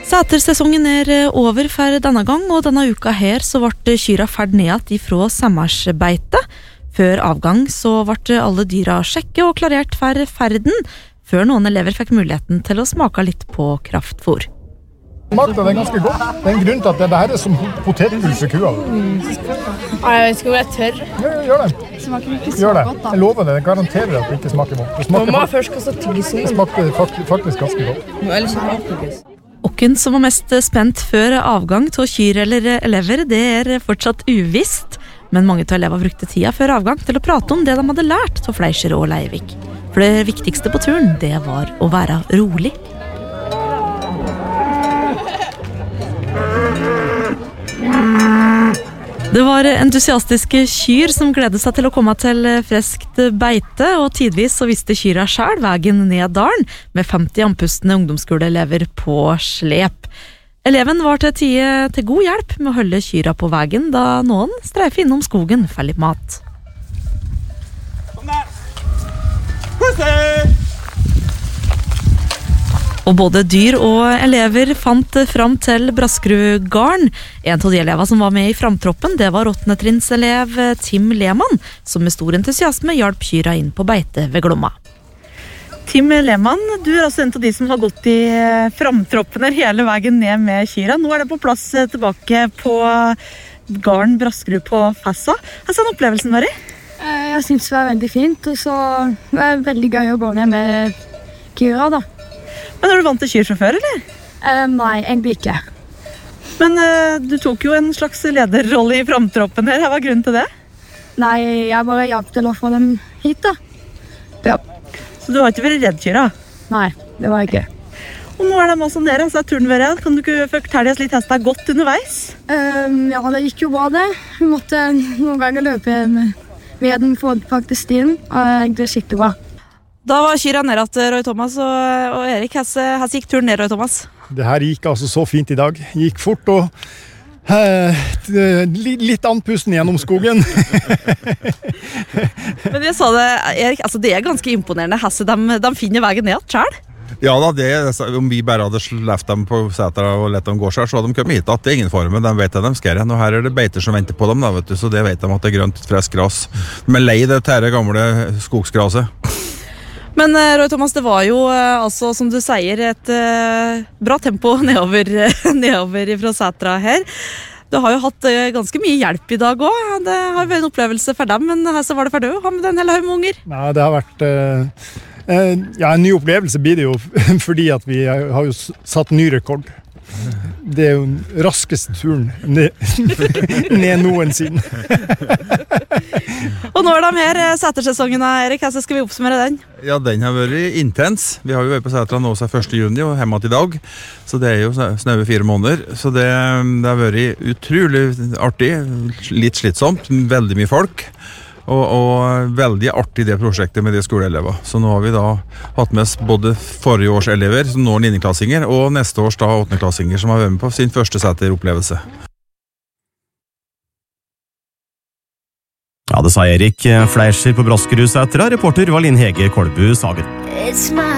Sætersesongen over for denne gang, og denne uka her så ble kyra ferd ned ifra sommersbeite. Før avgang så ble alle dyra sjekket og klarert for ferden, før noen elever fikk muligheten til å smake litt på kraftfôr. Smakte det ganske godt. Det en grunn til at det her som potetgull for kua. Jeg vet ikke hvor jeg tør. Ja, gjør det. Smaker ikke så Gjør det. godt da. Jeg lover det. Jeg garanterer at det ikke smaker vondt. Mamma først skal så tygge Det smakte faktisk ganske godt. Eller ikke smaker. Hvem som var mest spent før avgang til kyr eller elever, det fortsatt uvisst. Men mange av elever brukte tida før avgang til å prate om det de hadde lært av Fleischer og Leivik. For det viktigste på turen, det var å være rolig. Det var entusiastiske kyr som gledet seg til å komme til freskt beite, og tidvis så visste kyra selv veien ned dalen, med 50 andpustende ungdomsskoleelever på slep. Eleven var til god hjelp med å holde kyra på veien, da noen streifer innom skogen for litt mat. Kom der! Pussy! Og både dyr og elever fant fram til Braskerudgarden. En av de elever som var med i framtroppen, det var 8. trinnselev Tim Lehmann, som med stor entusiasme hjalp kyra inn på beite ved Glomma. Tim Lehmann, du altså en av de som har gått i framtroppen hele veien ned med kyra. Nå det på plass tilbake på garden Braskerud på Fassa. Hva er opplevelsen var i? Jeg synes det var veldig fint, og så var det veldig gøy å gå ned med kyra da. Men er du vant til kyr fra før, eller? Nei, egentlig ikke. Men du tok jo en slags lederrolle i framtroppen her. Hva var grunnen til det? Nei, jeg bare hjalp til å få dem hit da. Ja. Så du har ikke vært redd kyra? Nei, det var jeg ikke. Og nå de også nede, så turen vært. Kan du ikke fortelle oss litt hvordan det har gått underveis? Ja, det gikk jo bra det. Vi måtte noen ganger løpe ved den faktisk stien, og det gikk skikkelig bra. Da var kyra nede til Roy Thomas og Erik. Hvordan gikk turen ned, Roy Thomas? Det her gikk altså så fint i dag. Gikk fort og litt andpusten gjennom skogen. Men jeg sa det, Erik, altså det ganske imponerende. De finner veien ned selv. Ja da, om vi bare hadde sleft dem på setra og lett dem gå selv, så hadde de kommet hit at det ingen fare, men de vet at de skal. Og her det beiter som venter på dem, da, vet du, så det vet de at det grønt, fresk gras. De lei det tære gamle skogsgraset. Men Roy Thomas, det var jo, altså, som du sier, et bra tempo nedover fra setra her. Du har jo hatt ganske mye hjelp i dag også. Det har vært en opplevelse for dem, men så var det for deg å ha med en hel haug med unger. Nei, det har vært en ny opplevelse blir det jo, fordi at vi har jo satt ny rekord. Det jo den raskeste turen ned noensinne. Og nå de her setersesongen, Erik, hvordan skal vi oppsummere den? Ja, den har vært intens. Vi har jo vært på setra nå seg 1. juni og hjemme til i dag, så det jo snaue 4 måneder. Så det har vært utrolig artig, litt slitsomt, veldig mye folk. Og veldig artig det prosjektet med de skoleelever. Så nå har vi da hatt med oss både forrige års elever, som nå 9-klassinger, og neste års da 8-klassinger, som har vært med på sin første seteropplevelse. Ja, det sa Erik Fleischer på Braskerud setra. Reporter var Linn Hege Kolbu Sagen.